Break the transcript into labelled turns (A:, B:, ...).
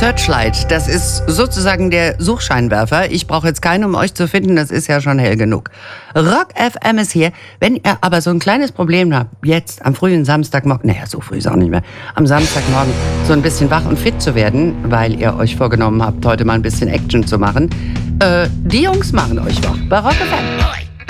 A: Searchlight, das ist sozusagen der Suchscheinwerfer. Ich brauche jetzt keinen, um euch zu finden, das ist ja schon hell genug. Rock FM ist hier. Wenn ihr aber so ein kleines Problem habt, jetzt am frühen Samstagmorgen, naja, so früh ist auch nicht mehr, am Samstagmorgen so ein bisschen wach und fit zu werden, weil ihr euch vorgenommen habt, heute mal ein bisschen Action zu machen, die Jungs machen euch wach bei Rock FM.